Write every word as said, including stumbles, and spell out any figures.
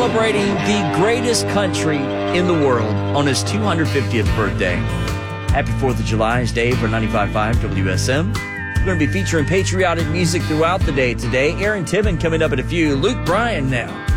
celebrating the greatest country in the world on his two hundred fiftieth birthday. Happy fourth of July is Dave for ninety-five point five W S M. We're going to be featuring patriotic music throughout the day today. Aaron Timmon coming up in a few. Luke Bryan now.